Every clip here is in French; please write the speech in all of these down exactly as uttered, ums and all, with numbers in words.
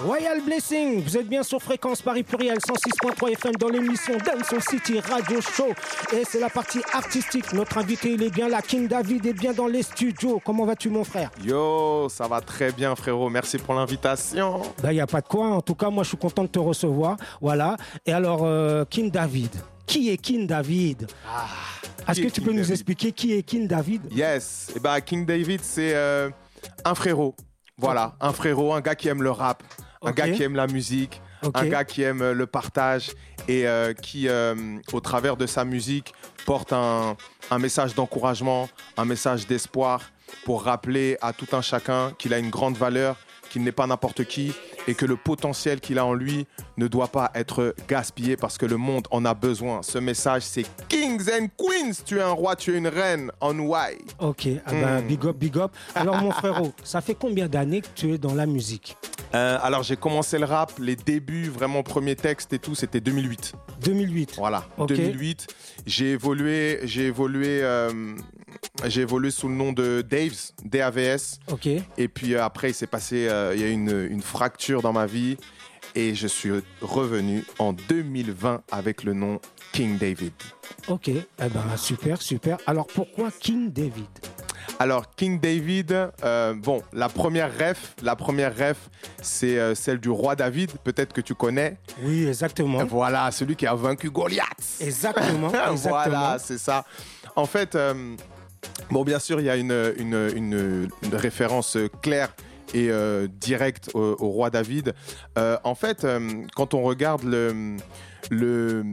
Royal Blessing, vous êtes bien sur Fréquence Paris Pluriel cent six point trois F M dans l'émission Dancehall City Radio Show. Et c'est la partie artistique. Notre invité, il est bien là. King David est bien dans les studios. Comment vas-tu, mon frère? Yo, ça va très bien, frérot. Merci pour l'invitation. Ben, il n'y a pas de quoi. En tout cas, moi, je suis content de te recevoir. Voilà. Et alors, euh, King David. Qui est King David? ah, Est-ce que est tu King peux David? Nous expliquer qui est King David? Yes. Et bah, King David, c'est euh, un frérot. Voilà, un frérot, un gars qui aime le rap, un okay. gars qui aime la musique, okay. un gars qui aime le partage et euh, qui, euh, au travers de sa musique, porte un, un message d'encouragement, un message d'espoir pour rappeler à tout un chacun qu'il a une grande valeur, qu'il n'est pas n'importe qui et que le potentiel qu'il a en lui ne doit pas être gaspillé parce que le monde en a besoin. Ce message, c'est Kings and Queens. Tu es un roi, tu es une reine. On why. Ok, ah ben, mm. big up, big up. Alors mon frérot, ça fait combien d'années que tu es dans la musique? euh, Alors j'ai commencé le rap, les débuts, vraiment premier texte et tout, c'était deux mille huit. deux mille huit. Voilà, okay. deux mille huit. J'ai évolué, j'ai évolué, euh, j'ai évolué sous le nom de Daves, D A V S. Ok. Et puis euh, après, il s'est passé, euh, il y a eu une, une fracture dans ma vie et je suis revenu en deux mille vingt avec le nom King David. Ok, eh ben, super, super. Alors pourquoi King David? Alors King David, euh, bon, la première ref, la première ref, c'est euh, celle du roi David, peut-être que tu connais. Oui, exactement. Voilà, celui qui a vaincu Goliath. Exactement, exactement. Voilà, c'est ça. En fait, euh, bon, bien sûr, il y a une, une, une, une référence claire et euh, directe au, au roi David. Euh, en fait, euh, quand on regarde le, le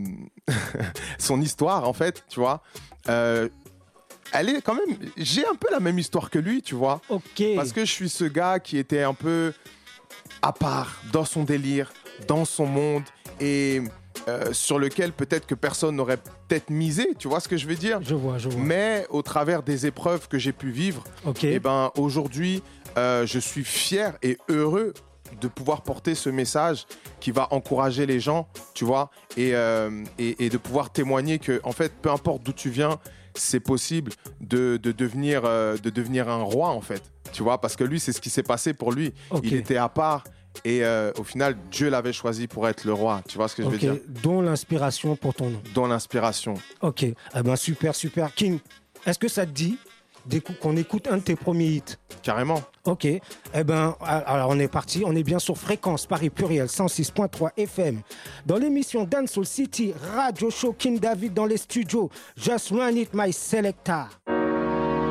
son histoire, en fait, tu vois. Euh, Elle est quand même. J'ai un peu la même histoire que lui, tu vois. Ok. Parce que je suis ce gars qui était un peu à part, dans son délire, dans son monde et euh, sur lequel peut-être que personne n'aurait peut-être misé. Tu vois ce que je veux dire? Je vois, je vois. Mais au travers des épreuves que j'ai pu vivre, okay. et ben aujourd'hui, euh, je suis fier et heureux de pouvoir porter ce message qui va encourager les gens, tu vois, et, euh, et, et de pouvoir témoigner que, en fait, peu importe d'où tu viens, c'est possible de, de, devenir, euh, de devenir un roi, en fait, tu vois, parce que lui, c'est ce qui s'est passé pour lui. Okay. Il était à part et euh, au final, Dieu l'avait choisi pour être le roi, tu vois ce que je okay. veux dire? Dont l'inspiration pour ton nom. Dont l'inspiration. Ok, eh ben, super, super. King, est-ce que ça te dit qu'on écoute un de tes premiers hits? Carrément. Ok, eh ben, alors on est parti, on est bien sur Fréquence Paris Pluriel cent six point trois F M. Dans l'émission Dancehall City Radio Show, King David dans les studios. Just run it, my selector.